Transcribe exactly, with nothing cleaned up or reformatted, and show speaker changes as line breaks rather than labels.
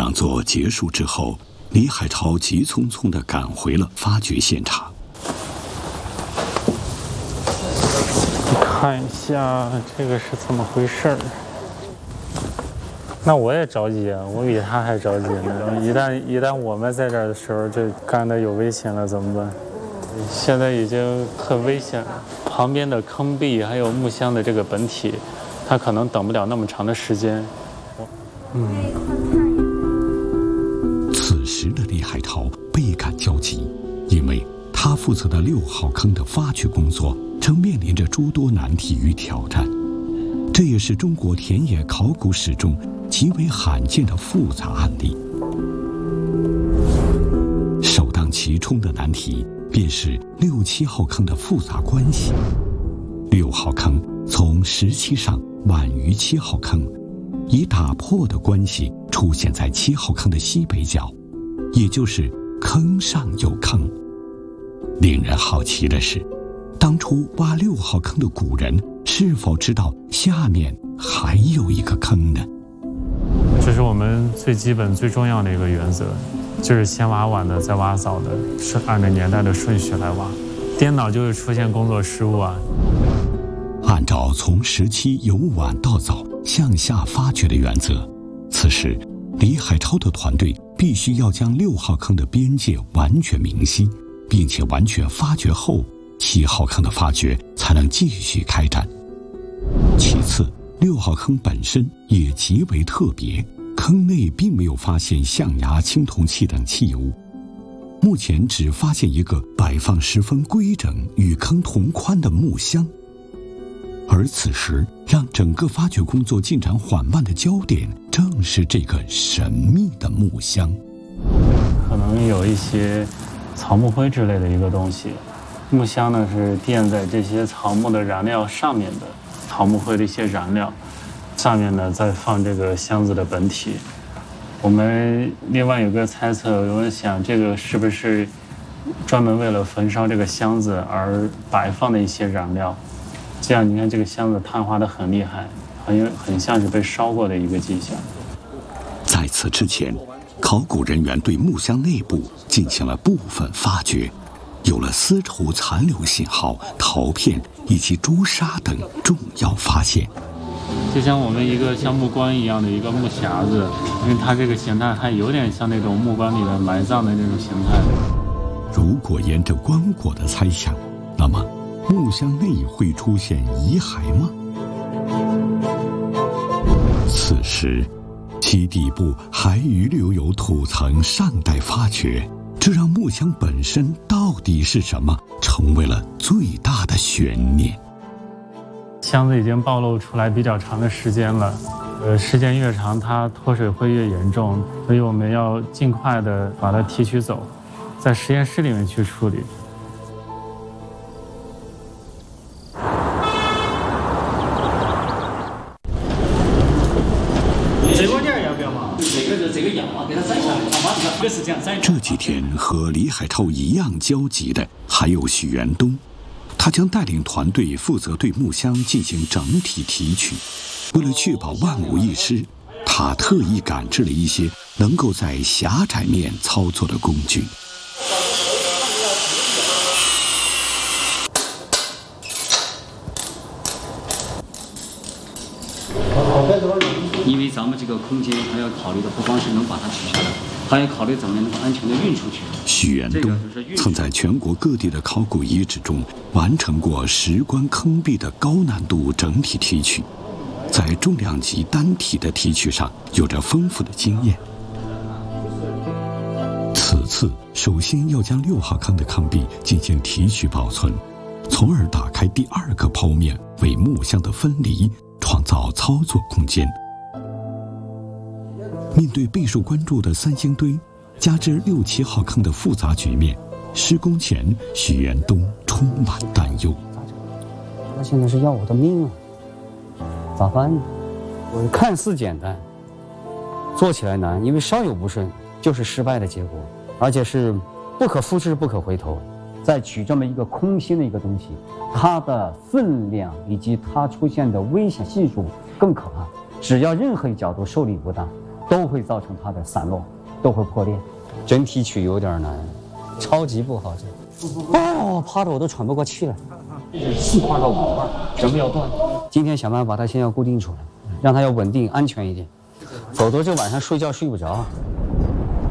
讲座结束之后，李海超急匆匆地赶回了发掘现场。
看一下这个是怎么回事儿。那我也着急啊，我比他还着急呢。一旦一旦我们在这儿的时候，就干的有危险了，怎么办？现在已经很危险了。旁边的坑壁还有木箱的这个本体，它可能等不了那么长的时间。嗯。
此时的李海超倍感焦急，因为他负责的六号坑的发掘工作正面临着诸多难题与挑战。这也是中国田野考古史中极为罕见的复杂案例。首当其冲的难题便是六七号坑的复杂关系。六号坑从时期上晚于七号坑，以打破的关系出现在七号坑的西北角，也就是坑上有坑。令人好奇的是，当初挖六号坑的古人是否知道下面还有一个坑呢？
这是我们最基本最重要的一个原则，就是先挖晚的再挖早的，是按照年代的顺序来挖，颠倒就会出现工作失误啊。
按照从时期由晚到早向下发掘的原则，此时李海超的团队必须要将六号坑的边界完全明晰，并且完全发掘后，七号坑的发掘才能继续开展。其次，六号坑本身也极为特别，坑内并没有发现象牙、青铜器等器物，目前只发现一个摆放十分规整、与坑同宽的木箱。而此时让整个发掘工作进展缓慢的焦点，正是这个神秘的木箱。
可能有一些草木灰之类的一个东西，木箱呢是垫在这些草木的燃料上面的，草木灰的一些燃料，上面呢再放这个箱子的本体。我们另外有个猜测，有人想这个是不是专门为了焚烧这个箱子而摆放的一些燃料？这样你看这个箱子碳化的很厉害，很有很像是被烧过的一个迹象。
在此之前，考古人员对木箱内部进行了部分发掘，有了丝绸残留信号、陶片以及朱砂等重要发现。
就像我们一个像木棺一样的一个木匣子，因为它这个形态还有点像那种木棺里的埋葬的那种形态。
如果沿着棺椁的猜想，那么木箱内会出现遗骸吗？此时其底部还遗留有土层尚待发掘，这让木箱本身到底是什么成为了最大的悬念。
箱子已经暴露出来比较长的时间了，呃，时间越长它脱水会越严重，所以我们要尽快的把它提取走，在实验室里面去处理。
这几天和李海超一样焦急的还有许元东，他将带领团队负责对木箱进行整体提取。为了确保万无一失，他特意赶制了一些能够在狭窄面操作的工具。
因为咱们这个空间还要考虑的不光是能把它取下来，还要考虑怎么样能够安全的运出去。
许元东曾在全国各地的考古遗址中完成过石棺坑壁的高难度整体提取，在重量级单体的提取上有着丰富的经验。此次首先要将六号坑的坑壁进行提取保存，从而打开第二个剖面，为木箱的分离创造操作空间。面对备受关注的三星堆，加之六七号坑的复杂局面，施工前许元东充满担忧。
他现在是要我的命啊，咋办呢？我看似简单，做起来难，因为稍有不慎就是失败的结果，而且是不可复制、不可回头。再取这么一个空心的一个东西，它的分量以及它出现的危险系数更可怕。只要任何一角度受力不当， 都会造成它的散落，都会破裂。整体取有点难，超级不好整。哦，趴着我都喘不过气来。四块到五块，准备要断。今天想办法把它先要固定出来，让它要稳定、安全一点，否则这晚上睡觉睡不着。